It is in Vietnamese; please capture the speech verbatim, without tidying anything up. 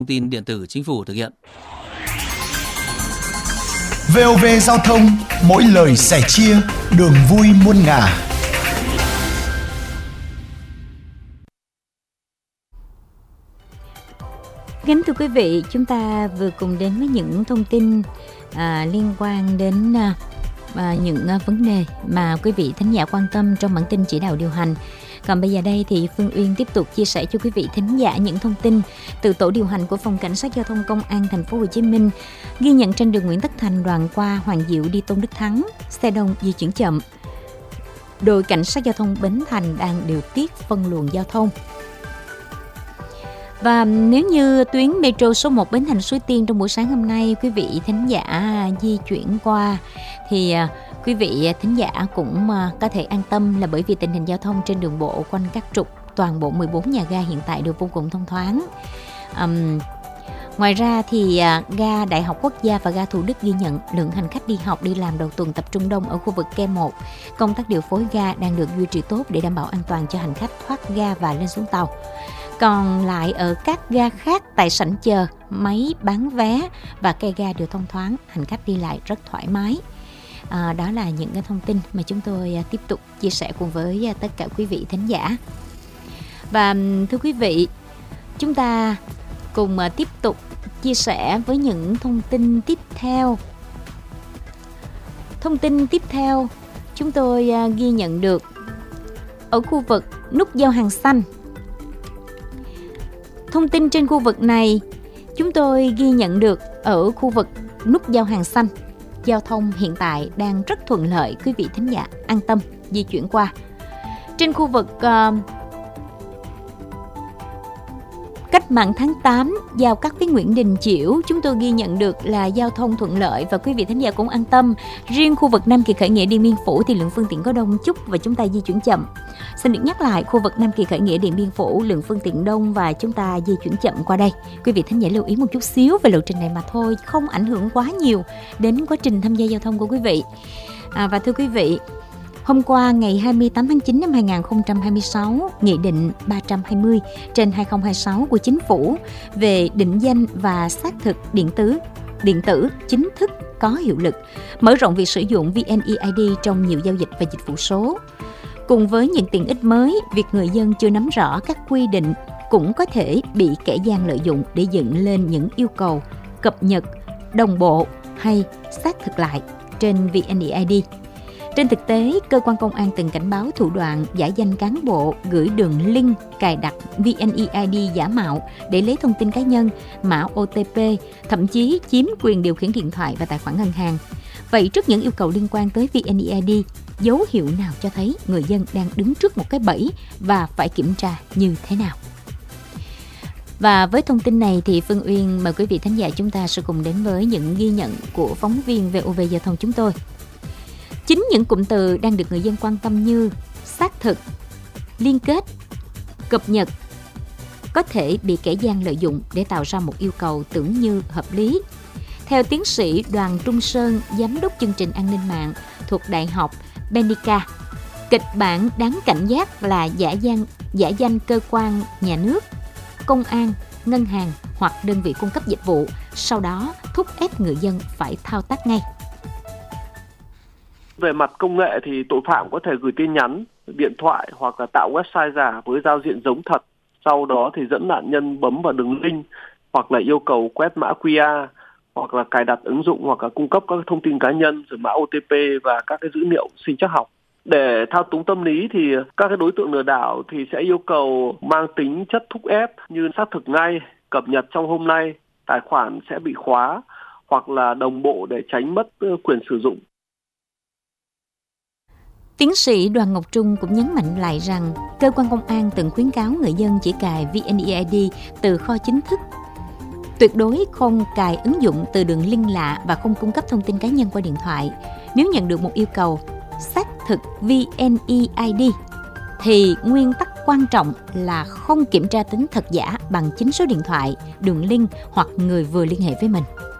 Thông tin điện tử Chính phủ thực hiện. vê o vê Giao thông, mỗi lời sẻ chia, đường vui muôn ngả. Kính thưa quý vị, chúng ta vừa cùng đến với những thông tin à, liên quan đến à, à, những à, vấn đề mà quý vị thính giả quan tâm trong bản tin chỉ đạo điều hành. Còn bây giờ đây thì Phương Uyên tiếp tục chia sẻ cho quý vị thính giả những thông tin từ tổ điều hành của Phòng Cảnh sát Giao thông Công an Thành phố Hồ Chí Minh, ghi nhận trên đường Nguyễn Tất Thành đoạn qua Hoàng Diệu đi Tôn Đức Thắng, xe đông di chuyển chậm. Đội Cảnh sát Giao thông Bến Thành đang điều tiết phân luồng giao thông. Và nếu như tuyến metro số một Bến Thành Suối Tiên trong buổi sáng hôm nay quý vị thính giả di chuyển qua thì quý vị thính giả cũng có thể an tâm, là bởi vì tình hình giao thông trên đường bộ quanh các trục toàn bộ mười bốn nhà ga hiện tại đều vô cùng thông thoáng. Um, ngoài ra thì ga Đại học Quốc gia và ga Thủ Đức ghi nhận lượng hành khách đi học đi làm đầu tuần tập trung đông ở khu vực K một. Công tác điều phối ga đang được duy trì tốt để đảm bảo an toàn cho hành khách thoát ga và lên xuống tàu. Còn lại ở các ga khác, tại sảnh chờ, máy bán vé và cây ga đều thông thoáng, hành khách đi lại rất thoải mái. À, đó là những cái thông tin mà chúng tôi à, tiếp tục chia sẻ cùng với à, tất cả quý vị thính giả. Và thưa quý vị, chúng ta cùng à, tiếp tục chia sẻ với những thông tin tiếp theo. Thông tin tiếp theo chúng tôi à, ghi nhận được ở khu vực nút giao Hàng Xanh. Thông tin trên khu vực này chúng tôi ghi nhận được ở khu vực nút giao Hàng Xanh. Giao thông hiện tại đang rất thuận lợi, quý vị thính giả an tâm di chuyển qua. Trên khu vực uh, Cách Mạng tháng tám giao cắt với Nguyễn Đình Chiểu, chúng tôi ghi nhận được là giao thông thuận lợi và quý vị thính giả cũng an tâm. Riêng khu vực Nam Kỳ Khởi Nghĩa Điện Biên Phủ thì lượng phương tiện có đông chút và chúng ta di chuyển chậm. Xin được nhắc lại, khu vực Nam Kỳ Khởi Nghĩa Điện Biên Phủ lượng phương tiện đông và chúng ta di chuyển chậm qua đây. Quý vị thính giả lưu ý một chút xíu về lộ trình này mà thôi, không ảnh hưởng quá nhiều đến quá trình tham gia giao thông của quý vị. À, và thưa quý vị, hôm qua ngày hai mươi tám tháng chín năm hai nghìn không trăm hai mươi sáu, Nghị định ba trăm hai mươi trên hai nghìn không trăm hai mươi sáu của Chính phủ về định danh và xác thực điện tử điện tử chính thức có hiệu lực, mở rộng việc sử dụng vê en e i đê trong nhiều giao dịch và dịch vụ số. Cùng với những tiện ích mới, việc người dân chưa nắm rõ các quy định cũng có thể bị kẻ gian lợi dụng để dựng lên những yêu cầu cập nhật, đồng bộ hay xác thực lại trên vê en e i đê. Trên thực tế, cơ quan công an từng cảnh báo thủ đoạn giả danh cán bộ gửi đường link cài đặt vê en e i đê giả mạo để lấy thông tin cá nhân, mã ô tê pê, thậm chí chiếm quyền điều khiển điện thoại và tài khoản ngân hàng. Vậy trước những yêu cầu liên quan tới vê en e i đê, dấu hiệu nào cho thấy người dân đang đứng trước một cái bẫy và phải kiểm tra như thế nào? Và với thông tin này thì Phương Uyên mời quý vị thính giả chúng ta sẽ cùng đến với những ghi nhận của phóng viên vê o vê Giao thông chúng tôi. Chính những cụm từ đang được người dân quan tâm như xác thực, liên kết, cập nhật có thể bị kẻ gian lợi dụng để tạo ra một yêu cầu tưởng như hợp lý. Theo tiến sĩ Đoàn Trung Sơn, giám đốc chương trình an ninh mạng thuộc Đại học Benica, kịch bản đáng cảnh giác là giả danh, giả danh cơ quan nhà nước, công an, ngân hàng hoặc đơn vị cung cấp dịch vụ, sau đó thúc ép người dân phải thao tác ngay. Về mặt công nghệ thì tội phạm có thể gửi tin nhắn, điện thoại hoặc là tạo website giả với giao diện giống thật. Sau đó thì dẫn nạn nhân bấm vào đường link hoặc là yêu cầu quét mã quy rờ hoặc là cài đặt ứng dụng hoặc là cung cấp các thông tin cá nhân rồi mã ô tê pê và các cái dữ liệu sinh trắc học. Để thao túng tâm lý thì các cái đối tượng lừa đảo thì sẽ yêu cầu mang tính chất thúc ép như xác thực ngay, cập nhật trong hôm nay, tài khoản sẽ bị khóa hoặc là đồng bộ để tránh mất quyền sử dụng. Tiến sĩ Đoàn Ngọc Trung cũng nhấn mạnh lại rằng cơ quan công an từng khuyến cáo người dân chỉ cài vê en e i đê từ kho chính thức. Tuyệt đối không cài ứng dụng từ đường link lạ và không cung cấp thông tin cá nhân qua điện thoại. Nếu nhận được một yêu cầu xác thực vê en e i đê thì nguyên tắc quan trọng là không kiểm tra tính thật giả bằng chính số điện thoại, đường link hoặc người vừa liên hệ với mình.